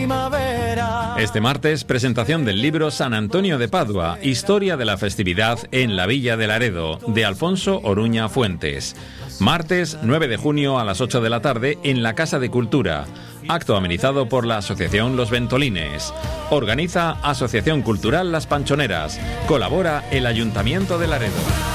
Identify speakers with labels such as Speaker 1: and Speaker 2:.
Speaker 1: primavera.
Speaker 2: Este martes, presentación del libro San Antonio de Padua, historia de la festividad en la Villa de Laredo, de Alfonso Oruña Fuentes. Martes 9 de junio a las 8 de la tarde en la Casa de Cultura. Acto amenizado por la Asociación Los Ventolines. Organiza Asociación Cultural Las Panchoneras. Colabora el Ayuntamiento de Laredo.